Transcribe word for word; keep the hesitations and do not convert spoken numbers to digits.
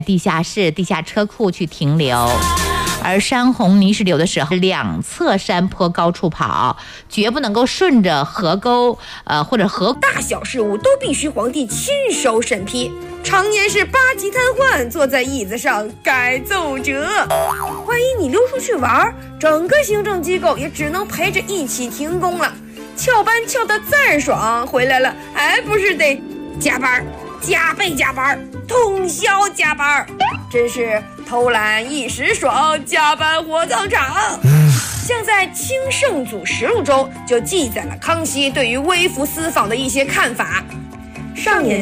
地下室、地下车库去停留。而山洪泥石流的时候，两侧山坡高处跑，绝不能够顺着河沟，呃或者河。 大小事务都必须皇帝亲手审批，常年是八级瘫痪，坐在椅子上该奏折。万一你溜出去玩，整个行政机构也只能陪着一起停工了。翘班翘得再爽，回来了还不是得加班，加倍加班，通宵加班，真是偷懒一时爽，加班火葬场。像在《清圣祖实录》中就记载了康熙对于微服私访的一些看法。上演